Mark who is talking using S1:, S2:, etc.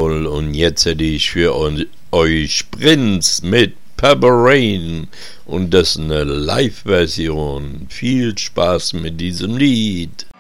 S1: Und jetzt hätte ich für euch Prince mit Purple Rain und das ist eine Live-Version. Viel Spaß mit diesem Lied.